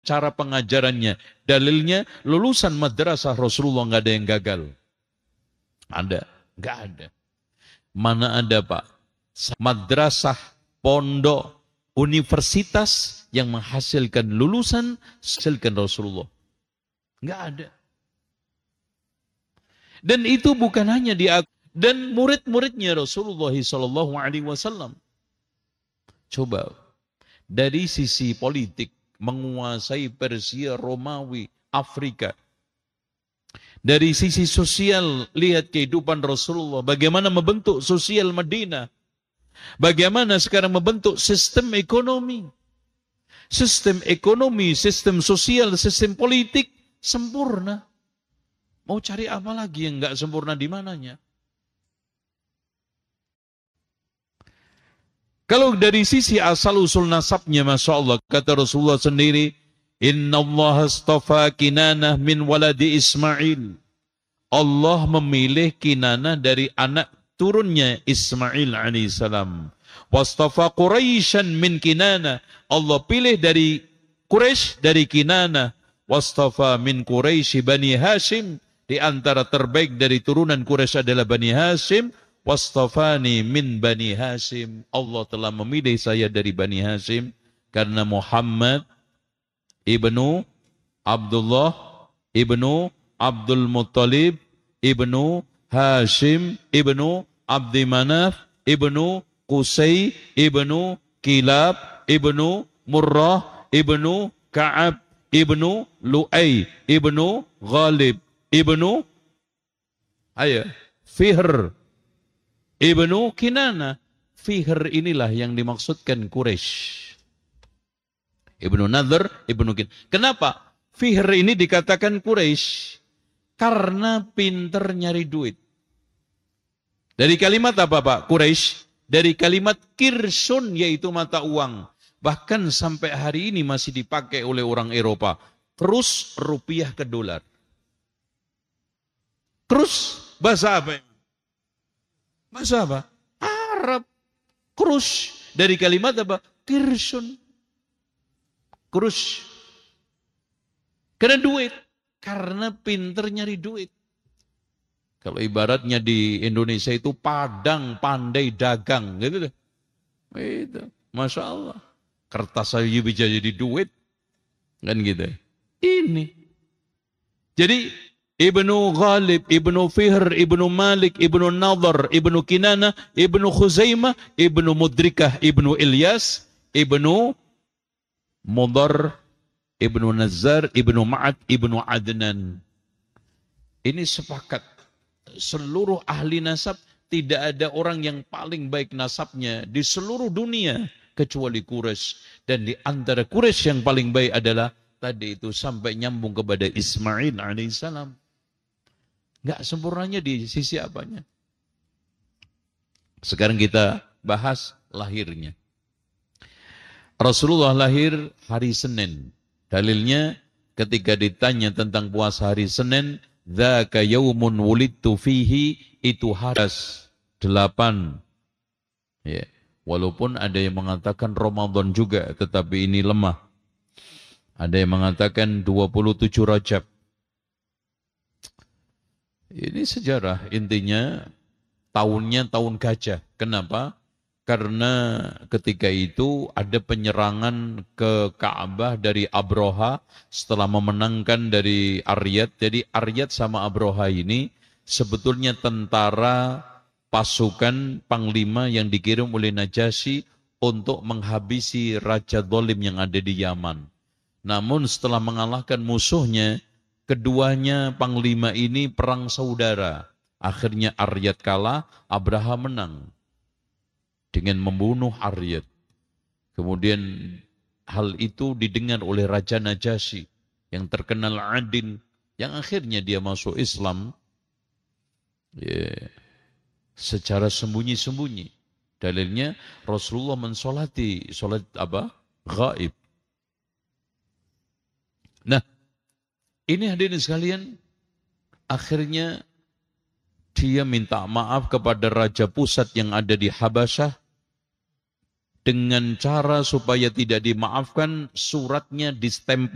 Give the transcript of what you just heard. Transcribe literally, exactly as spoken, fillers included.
cara pengajarannya. Dalilnya lulusan madrasah Rasulullah nggak ada yang gagal. Ada, nggak ada. Mana ada Pak? Madrasah, pondok, universitas yang menghasilkan lulusan, menghasilkan Rasulullah. Nggak ada. Dan itu bukan hanya di dan murid-muridnya Rasulullah shallallahu alaihi wasallam. Coba dari sisi politik menguasai Persia, Romawi, Afrika. Dari sisi sosial lihat kehidupan Rasulullah, bagaimana membentuk sosial Madinah. Bagaimana sekarang membentuk sistem ekonomi. Sistem ekonomi, sistem sosial, sistem politik sempurna. Mau cari apa lagi yang enggak sempurna di mananya? Kalau dari sisi asal-usul nasabnya, Masya Allah, kata Rasulullah sendiri, Inna Allah astafa Kinanah min waladi Ismail. Allah memilih Kinanah dari anak turunnya Ismail alaihissalam. Wastafa Quraisyan min Kinanah. Allah pilih dari Quraisy, dari Kinanah. Wastafa min Quraisy Bani Hashim. Di antara terbaik dari turunan Quraisy adalah Bani Hashim. Wastafani min Bani Hashim. Allah telah memilih saya dari Bani Hashim. Karena Muhammad ibnu Abdullah ibnu Abdul Muttalib ibnu Hashim ibnu Abdi Manaf ibnu Qusay ibnu Kilab ibnu Murrah ibnu Ka'ab ibnu Lu'ay ibnu Ghalib ibnu ayo Fihr ibnu Kinana. Fihr inilah yang dimaksudkan Quraisy. Ibnu Nadhr, Ibnu Kin. Kenapa? Fihr ini dikatakan Quraisy karena pinter nyari duit. Dari kalimat apa Pak? Quraisy. Dari kalimat kirsun, yaitu mata uang. Bahkan sampai hari ini masih dipakai oleh orang Eropa. Krus rupiah ke dolar. Krus bahasa apa? Bahasa apa? Arab. Krus. Dari kalimat apa? Kirsun. Krus. Karena duit. Karena pinter nyari duit. Kalau ibaratnya di Indonesia itu padang pandai dagang. Gitu deh. Itu. Masya Allah. Kertas saja bisa jadi duit. Kan gitu. Ini. Jadi Ibnu Ghalib, Ibnu Fihr, Ibnu Malik, Ibnu Nadhr, Ibnu Kinana, Ibnu Khuzaimah, Ibnu Mudrikah, Ibnu Ilyas, Ibnu Mudhar, Ibnu Nazzar, Ibnu Ma'ad, Ibnu Adnan. Ini sepakat. Seluruh ahli nasab, tidak ada orang yang paling baik nasabnya di seluruh dunia kecuali Quraisy. Dan di antara Quraisy yang paling baik adalah tadi itu sampai nyambung kepada Ismail alaihissalam. Enggak sempurnanya di sisi apanya. Sekarang kita bahas lahirnya. Rasulullah lahir hari Senin. Dalilnya ketika ditanya tentang puasa hari Senin, dzaka yaumun wulidtu fihi, itu hadas delapan. Ya, walaupun ada yang mengatakan Ramadan juga, tetapi ini lemah. Ada yang mengatakan dua puluh tujuh Rajab. Ini sejarah, intinya tahunnya tahun gajah. Kenapa? Karena ketika itu ada penyerangan ke Ka'bah dari Abroha setelah memenangkan dari Aryad. Jadi Aryad sama Abroha ini sebetulnya tentara pasukan panglima yang dikirim oleh Najasyi untuk menghabisi Raja Zalim yang ada di Yaman. Namun setelah mengalahkan musuhnya, keduanya panglima ini perang saudara. Akhirnya Aryad kalah, Abraha menang dengan membunuh Aryad. Kemudian hal itu didengar oleh Raja Najasyi yang terkenal adil, yang akhirnya dia masuk Islam ya, secara sembunyi-sembunyi. Dalilnya Rasulullah mensolati solat apa? Gaib. Nah, ini hadirin sekalian, akhirnya dia minta maaf kepada Raja Pusat yang ada di Habasyah dengan cara supaya tidak dimaafkan, suratnya distempel